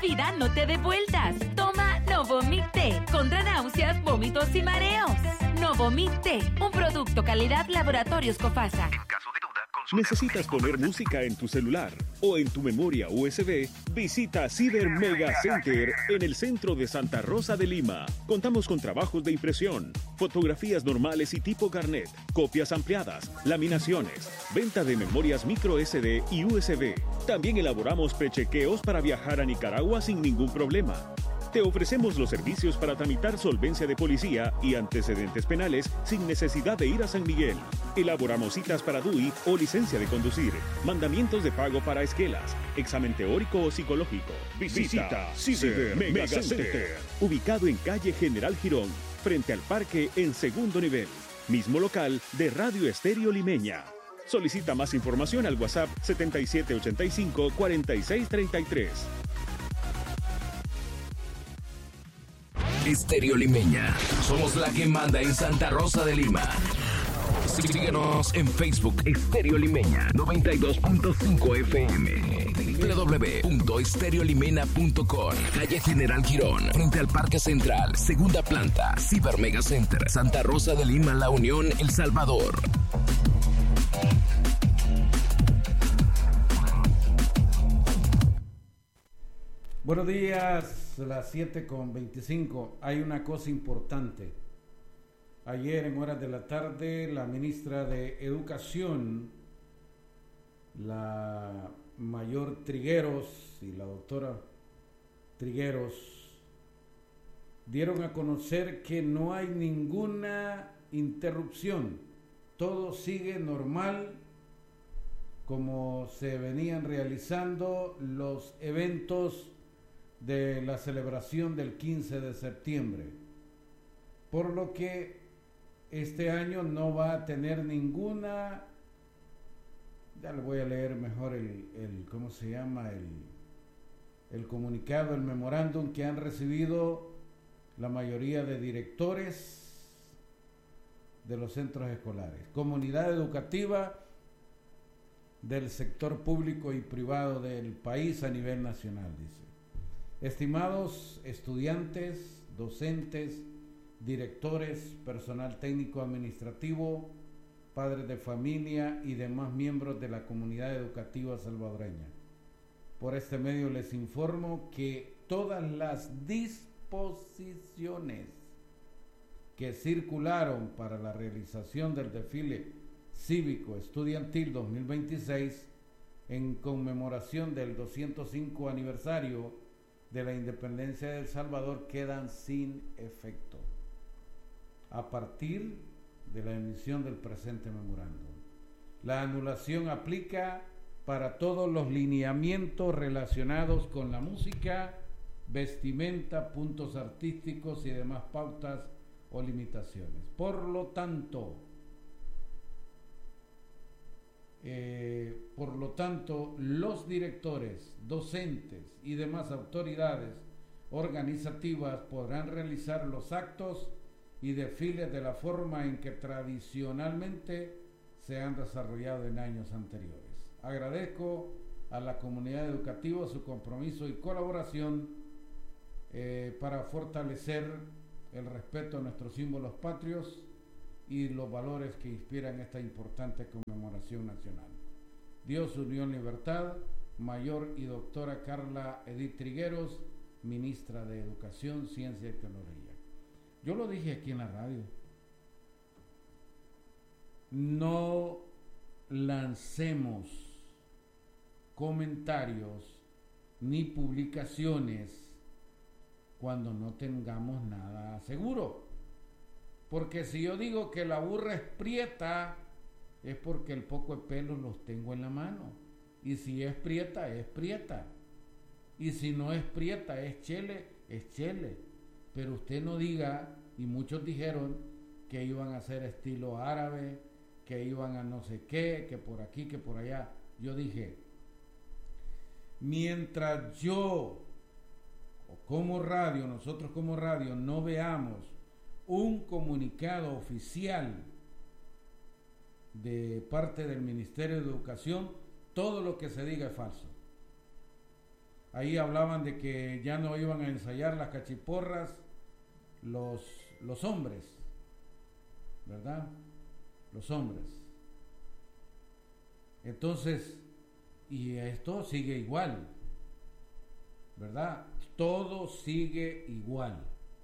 vida no te dé vueltas. Toma Novomil T contra náuseas, vómitos y mareos. Novomil T, un producto calidad Laboratorios Cofasa. En caso de duda, consulte. ¿Necesitas poner música en tu celular o en tu memoria USB? Visita Ciber Mega Center en el centro de Santa Rosa de Lima. Contamos con trabajos de impresión, fotografías normales y tipo carnet, copias ampliadas, laminaciones, venta de memorias micro SD y USB. También elaboramos prechequeos para viajar a Nicaragua sin ningún problema. Te ofrecemos los servicios para tramitar solvencia de policía y antecedentes penales sin necesidad de ir a San Miguel. Elaboramos citas para DUI o licencia de conducir, mandamientos de pago para esquelas, examen teórico o psicológico. Visita Ciber Mega Center, ubicado en calle General Girón, frente al parque en segundo nivel. Mismo local de Radio Estéreo Limeña. Solicita más información al WhatsApp 7785-4633. Estéreo Limeña. Somos la que manda en Santa Rosa de Lima. Síguenos en Facebook, Estéreo Limeña 92.5 FM. www.estereolimena.com. Calle General Girón, frente al Parque Central, segunda planta, Ciber Mega Center, Santa Rosa de Lima, La Unión, El Salvador. Buenos días, las 7:25. Hay una cosa importante. Ayer en horas de la tarde, la ministra de Educación, la mayor Trigueros y la doctora Trigueros, dieron a conocer que no hay ninguna interrupción. Todo sigue normal como se venían realizando los eventos de la celebración del 15 de septiembre, por lo que este año no va a tener ninguna, ya le voy a leer mejor ¿cómo se llama? El comunicado, el memorándum que han recibido la mayoría de directores de los centros escolares, comunidad educativa del sector público y privado del país a nivel nacional, dice. Estimados estudiantes, docentes, directores, personal técnico administrativo, padres de familia y demás miembros de la comunidad educativa salvadoreña. Por este medio les informo que todas las disposiciones que circularon para la realización del desfile cívico estudiantil 2026 en conmemoración del 205 aniversario de la independencia de El Salvador quedan sin efecto a partir de la emisión del presente memorándum. La anulación aplica para todos los lineamientos relacionados con la música, vestimenta, puntos artísticos y demás pautas o limitaciones. Por lo tanto, los directores, docentes y demás autoridades organizativas podrán realizar los actos y desfiles de la forma en que tradicionalmente se han desarrollado en años anteriores. Agradezco a la comunidad educativa su compromiso y colaboración para fortalecer el respeto a nuestros símbolos patrios y los valores que inspiran esta importante conmemoración nacional. Dios, Unión, Libertad, Mayor y Doctora Carla Edith Trigueros, Ministra de Educación, Ciencia y Tecnología. Yo lo dije aquí en la radio. No lancemos comentarios ni publicaciones cuando no tengamos nada seguro. Porque si yo digo que la burra es prieta, es porque el poco de pelos los tengo en la mano. Y si es prieta, es prieta. Y si no es prieta, es chele, es chele. Pero usted no diga, y muchos dijeron que iban a hacer estilo árabe, que iban a no sé qué, que por aquí, que por allá. Yo dije, mientras nosotros como radio, no veamos un comunicado oficial de parte del Ministerio de Educación, todo lo que se diga es falso. Ahí hablaban de que ya no iban a ensayar las cachiporras los hombres, ¿verdad? Los hombres. Entonces, y esto sigue igual, ¿verdad? Todo sigue igual.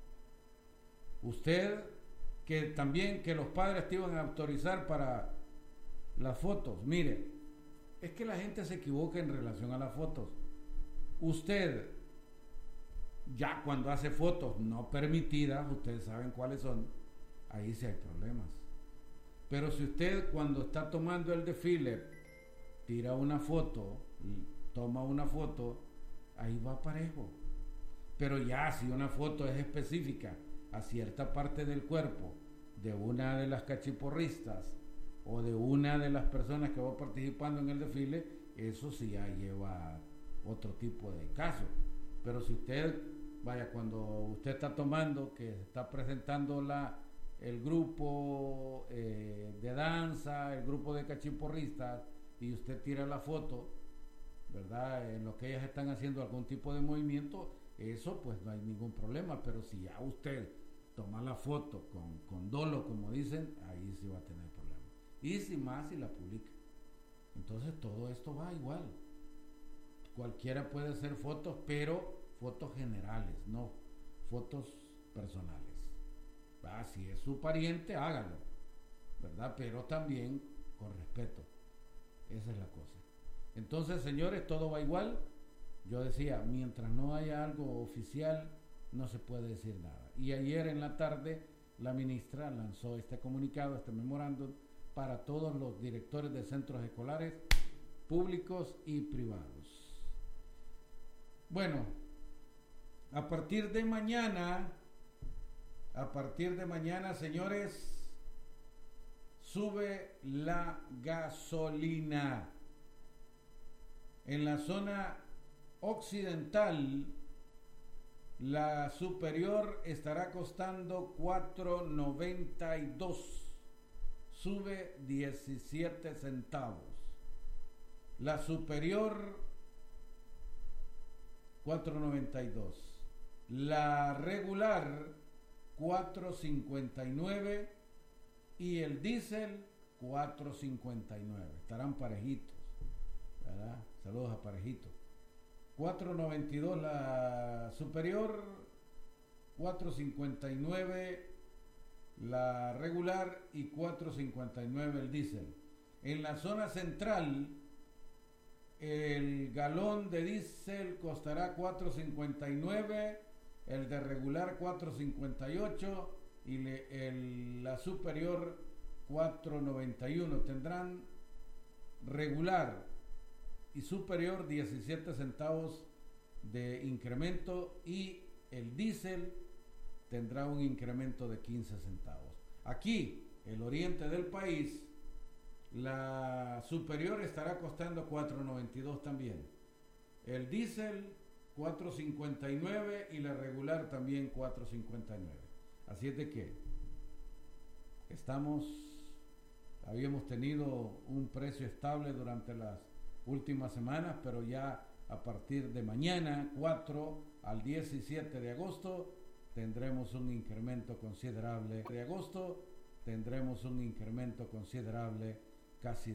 Usted, que también que los padres te iban a autorizar para las fotos. Mire, es que la gente se equivoca en relación a las fotos. Usted, ya cuando hace fotos no permitidas, ustedes saben cuáles son, ahí sí hay problemas. Pero si usted cuando está tomando el desfile, tira una foto, toma una foto, ahí va parejo. Pero ya si una foto es específica a cierta parte del cuerpo de una de las cachiporristas o de una de las personas que va participando en el desfile, eso sí ya lleva otro tipo de caso. Pero si usted, vaya, cuando usted está tomando, que está presentando el grupo de danza, el grupo de cachiporristas, y usted tira la foto, ¿verdad? En lo que ellas están haciendo algún tipo de movimiento, eso pues no hay ningún problema. Pero si ya usted toma la foto con dolo, como dicen, ahí sí va a tener problemas. Y si más, si la publica. Entonces todo esto va igual. Cualquiera puede hacer fotos, pero fotos generales, no fotos personales. Si es su pariente, hágalo, ¿verdad? Pero también con respeto. Esa es la cosa. Entonces, señores, todo va igual. Yo decía, mientras no haya algo oficial, no se puede decir nada. Y ayer en la tarde, la ministra lanzó este comunicado, este memorándum, para todos los directores de centros escolares públicos y privados. Bueno, a partir de mañana, señores, sube la gasolina. En la zona occidental, la superior estará costando $4.92. Sube 17 centavos. La superior, $4.92. La regular, $4.59. Y el diésel, $4.59. Estarán parejitos, ¿verdad? Saludos a parejitos. $4.92 la superior, $4.59 la regular y $4.59 el diésel. En la zona central, el galón de diésel costará $4.59, el de regular $4.58 y la superior $4.91. Tendrán regular y superior 17 centavos de incremento, y el diésel tendrá un incremento de 15 centavos. Aquí, el oriente del país, la superior estará costando $4.92 también. El diésel $4.59 y la regular también $4.59. Así es de que habíamos tenido un precio estable durante las últimas semanas, pero ya a partir de mañana 4 al 17 de agosto tendremos un incremento considerable. Casi